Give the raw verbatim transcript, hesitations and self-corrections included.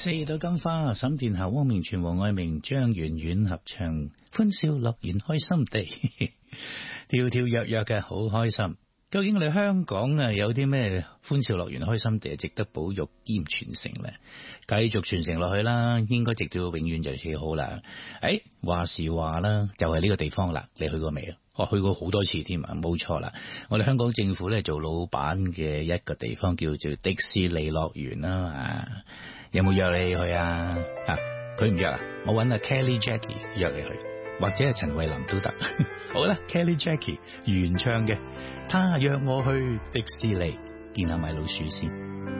四朵金花，沈殿霞、汪明荃、黃愛明、張遠遠合唱《歡笑樂園開心地》，跳跳躍躍嘅好開心。究竟我哋香港啊有啲咩歡笑樂園開心地值得保育兼傳承咧？繼續傳承落去啦，應該直到永遠就最好啦。誒，話時話啦，就係呢個地方啦，你去過未啊？我去過好多次添啊，冇錯啦。我哋香港政府咧做老闆嘅一個地方叫做迪士尼樂園啦，啊，有冇約你去啊？啊，佢唔約啊？我揾阿 Kelly Jackie 約你去，或者係陳慧琳都得。好啦 ，Kelly Jackie 原唱嘅，他約我去迪士尼見下米老鼠先。